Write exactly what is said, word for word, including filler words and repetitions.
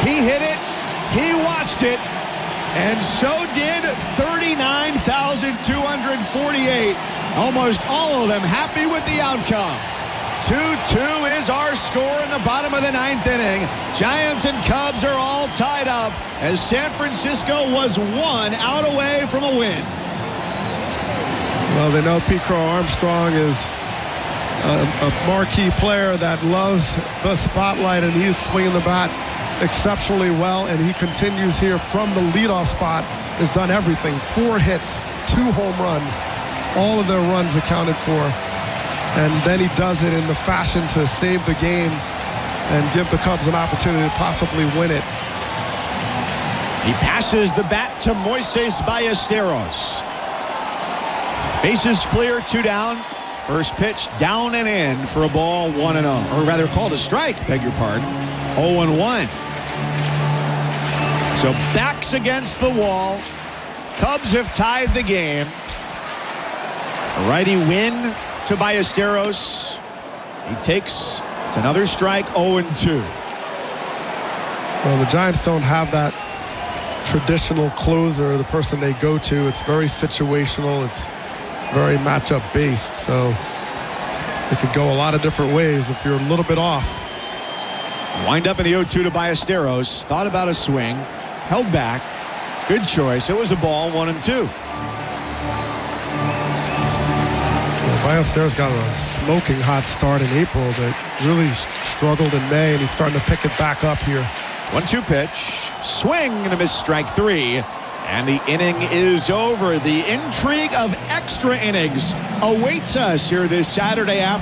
He hit it. He watched it. And so did thirty-nine thousand two hundred forty-eight. Almost all of them happy with the outcome. two two is our score in the bottom of the ninth inning. Giants and Cubs are all tied up as San Francisco was one out away from a win. Well, they know Pete Crow Armstrong is a, a marquee player that loves the spotlight, and he's swinging the bat exceptionally well, and he continues here from the leadoff spot. Has done everything. Four hits, two home runs, all of their runs accounted for. And then he does it in the fashion to save the game and give the Cubs an opportunity to possibly win it. He passes the bat to Moises Ballesteros. Bases clear, two down. First pitch down and in for a ball, one and oh. Or rather called a strike, beg your pardon. oh and one. So backs against the wall. Cubs have tied the game. A righty win to Ballesteros. He takes, it's another strike, oh and two. Well, the Giants don't have that traditional closer, the person they go to. It's very situational. It's very matchup based. So it could go a lot of different ways if you're a little bit off. Wind up in the oh two to Ballesteros. Thought about a swing. Held back. Good choice. It was a ball, one and two. Ballesteros got a smoking hot start in April that really struggled in May, and he's starting to pick it back up here. one two pitch. Swing and a miss, strike three. And the inning is over. The intrigue of extra innings awaits us here this Saturday afternoon.